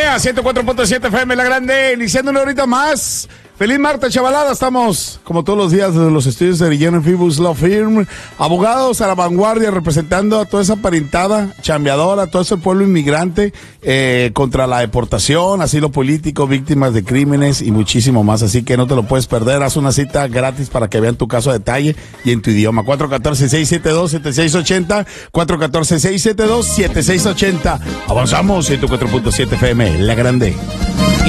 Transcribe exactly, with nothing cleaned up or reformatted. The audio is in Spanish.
California, ciento cuatro punto siete F M La Grande, iniciando una horita más. Feliz martes, chavalada. Estamos, como todos los días, desde los estudios de Arellano Fibus Law Firm. Abogados a la vanguardia, representando a toda esa parentada chambeadora, a todo ese pueblo inmigrante, eh, contra la deportación, asilo político, víctimas de crímenes y muchísimo más. Así que no te lo puedes perder. Haz una cita gratis para que vean tu caso a detalle y en tu idioma. cuatro uno cuatro, seis siete dos, siete seis ocho cero. cuatro uno cuatro, seis siete dos, siete seis ocho cero. Avanzamos, ciento cuatro punto siete F M La Grande.